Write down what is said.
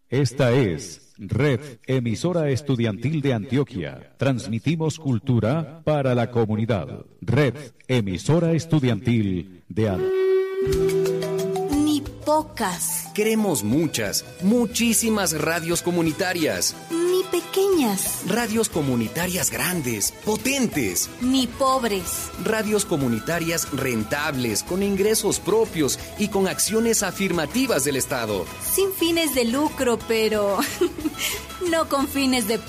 Esta es Red Emisora Estudiantil de Antioquia. Transmitimos cultura para la comunidad. Red Emisora Estudiantil de Antioquia. Ni pocas. Queremos muchas, muchísimas radios comunitarias. Ni pequeñas. Radios comunitarias grandes, potentes. Ni pobres. Radios comunitarias rentables, con ingresos propios y con acciones afirmativas del Estado. Sin fines de lucro, pero no con fines de